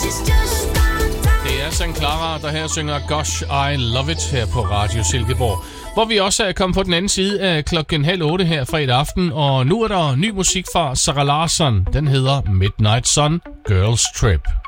Det er St. Clara, der her synger Gosh, I Love It her på Radio Silkeborg. Hvor vi også er kommet på den anden side af 7:30 her fredag aften. Og nu er der ny musik fra Zara Larsson. Den hedder Midnight Sun, Girls Trip.